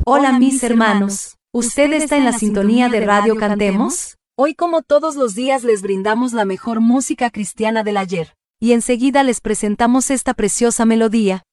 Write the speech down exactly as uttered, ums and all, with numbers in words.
Hola mis hermanos, ¿usted está en la sintonía de Radio Cantemos? Hoy, como todos los días, les brindamos la mejor música cristiana del ayer. Y enseguida les presentamos esta preciosa melodía,